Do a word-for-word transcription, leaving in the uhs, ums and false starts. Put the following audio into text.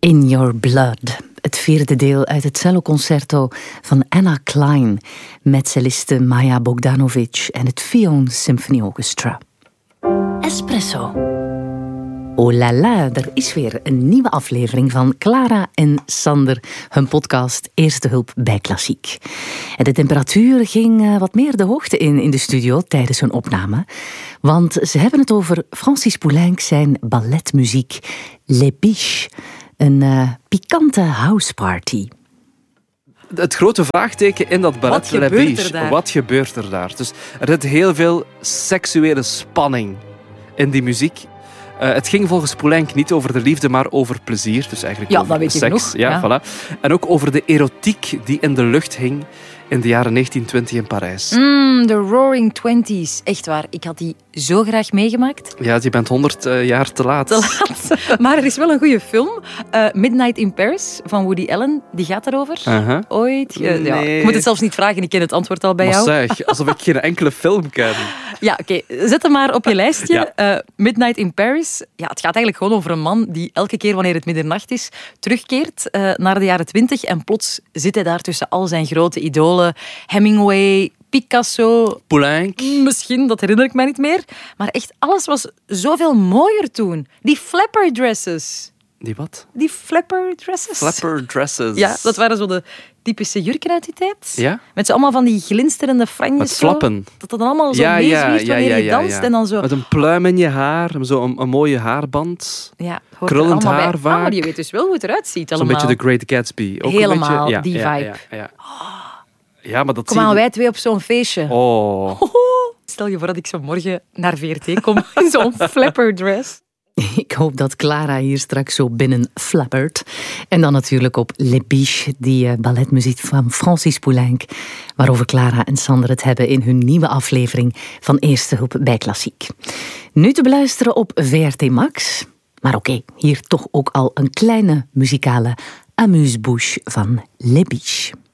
In Your Blood, het vierde deel uit het celloconcerto van Anna Klein met celliste Maja Bogdanovic en het Fionn Symphony Orchestra. Espresso. Oh la la, er is weer een nieuwe aflevering van Clara en Sander, hun podcast Eerste Hulp bij Klassiek. En de temperatuur ging wat meer de hoogte in in de studio tijdens hun opname, want ze hebben het over Francis Poulenc zijn balletmuziek Les Biches, een uh, pikante houseparty. Het grote vraagteken in dat ballet Les Biches, wat gebeurt er daar? Dus er zit heel veel seksuele spanning in die muziek. Uh, het ging volgens Poulenc niet over de liefde, maar over plezier. Dus eigenlijk ja, over dat weet seks. Ik nog. Ja, ja. Voilà. En ook over de erotiek die in de lucht hing in de jaren negentien twintig in Parijs. Mm, de Roaring Twenties. Echt waar. Ik had die zo graag meegemaakt. Ja, je bent honderd uh, jaar te laat. Te laat. Maar er is wel een goede film. Uh, Midnight in Paris van Woody Allen. Die gaat daarover. Uh-huh. Ooit. Uh, nee. ja. Ik moet het zelfs niet vragen. Ik ken het antwoord al bij maar jou. Zeg, alsof ik geen enkele film ken. Ja, oké. Okay. Zet hem maar op je lijstje. Ja. Uh, Midnight in Paris. Ja, het gaat eigenlijk gewoon over een man die elke keer wanneer het middernacht is, terugkeert uh, naar de jaren twintig. En plots zit hij daar tussen al zijn grote idolen. Hemingway, Picasso. Poulenc. Misschien, dat herinner ik mij niet meer. Maar echt, alles was zoveel mooier toen. Die flapper dresses. Die wat? Die flapper dresses. Flapper dresses. Ja, dat waren zo de typische jurken uit die tijd. Ja? Met zo allemaal van die glinsterende franjes. Met flappen. Zo, dat dat dan allemaal zo ja, meezwiert ja, wanneer ja, ja, je danst. ja. En dan zo... Met een pluim in je haar, zo een, een mooie haarband. Ja, krullend haar bij. vaak. Ah, maar je weet dus wel hoe het eruit ziet allemaal. Zo'n beetje de Great Gatsby. Ook helemaal, een beetje, ja, die ja, vibe. Ja, ja. ja, maar dat Kom zie aan, je... wij twee op zo'n feestje. Oh. Stel je voor dat ik zo morgen naar V R T kom in zo'n flapper dress. Ik hoop dat Clara hier straks zo binnen flappert. En dan natuurlijk op Les Biches, die uh, balletmuziek van Francis Poulenc, waarover Clara en Sander het hebben in hun nieuwe aflevering van Eerste Hulp bij Klassiek. Nu te beluisteren op V R T Max. Maar oké, okay, hier toch ook al een kleine muzikale amuse-bouche van Les Biches.